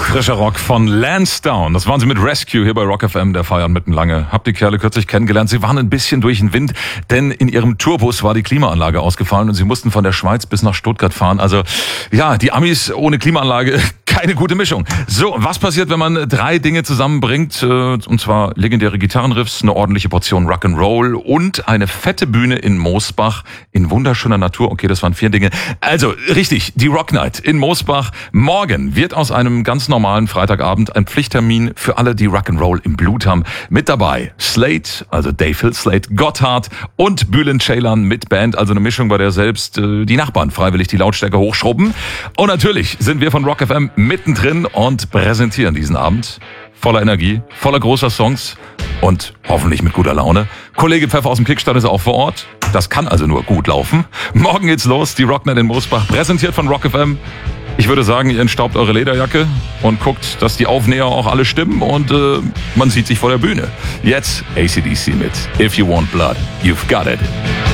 Frischer Rock von Lansdowne. Das waren sie mit Rescue hier bei Rock FM, der feiern mitten lange. Hab die Kerle kürzlich kennengelernt. Sie waren ein bisschen durch den Wind, denn in ihrem Tourbus war die Klimaanlage ausgefallen und sie mussten von der Schweiz bis nach Stuttgart fahren. Also ja, die Amis ohne Klimaanlage, keine gute Mischung. So, was passiert, wenn man 3 Dinge zusammenbringt? Und zwar legendäre Gitarrenriffs, eine ordentliche Portion Rock'n'Roll und eine fette Bühne in Moosbach in wunderschöner Natur. Okay, das waren 4 Dinge. Also richtig, die Rock Night in Moosbach. Morgen wird aus einem ganz normalen Freitagabend ein Pflichttermin für alle, die Rock'n'Roll im Blut haben. Mit dabei Slade, also Dave Hill Slade, Gotthard und Bülent Ceylan mit Band. Also eine Mischung, bei der selbst die Nachbarn freiwillig die Lautstärke hochschrubben. Und natürlich sind wir von Rock FM mittendrin und präsentieren diesen Abend voller Energie, voller großer Songs und hoffentlich mit guter Laune. Kollege Pfeffer aus dem Kickstart ist auch vor Ort. Das kann also nur gut laufen. Morgen geht's los, die Rock Night in Moosbach, präsentiert von Rock FM. Ich würde sagen, ihr entstaubt eure Lederjacke und guckt, dass die Aufnäher auch alle stimmen und man sieht sich vor der Bühne. Jetzt AC/DC mit If You Want Blood, You've Got It.